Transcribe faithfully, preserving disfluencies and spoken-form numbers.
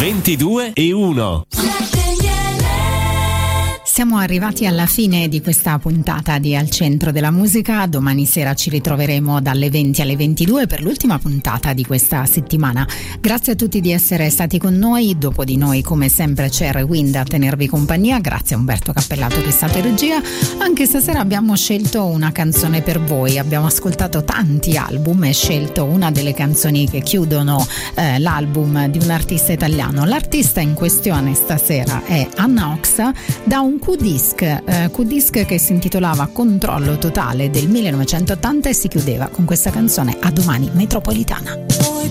ventidue e uno. Siamo arrivati alla fine di questa puntata di Al Centro della Musica. Domani sera ci ritroveremo dalle venti alle ventidue per l'ultima puntata di questa settimana. Grazie a tutti di essere stati con noi. Dopo di noi, come sempre, c'è Rewind a tenervi compagnia. Grazie a Umberto Cappellato che è stato in regia. Anche stasera abbiamo scelto una canzone per voi. Abbiamo ascoltato tanti album e scelto una delle canzoni che chiudono eh, l'album di un artista italiano. L'artista in questione stasera è Anna Ox, da un Q-Disc, eh, Q-Disc che si intitolava Controllo Totale del millenovecentottanta e si chiudeva con questa canzone A domani metropolitana. Poi